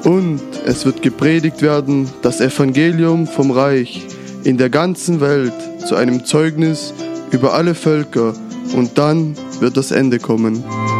Und es wird gepredigt werden, das Evangelium vom Reich in der ganzen Welt zu einem Zeugnis über alle Völker, und dann wird das Ende kommen.